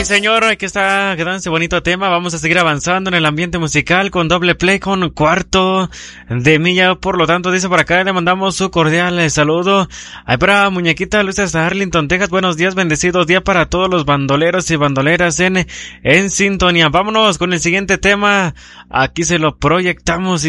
señor, aquí está quedando ese bonito tema. Vamos a seguir avanzando en el ambiente musical con doble play, con Cuarto de Milla. Por lo tanto, dice por acá, le mandamos su cordial saludo. Ahí para Muñequita Luis hasta Arlington, Texas. Buenos días, bendecidos días para todos los bandoleros y bandoleras en sintonía. Vámonos con el siguiente tema. Aquí se lo proyectamos.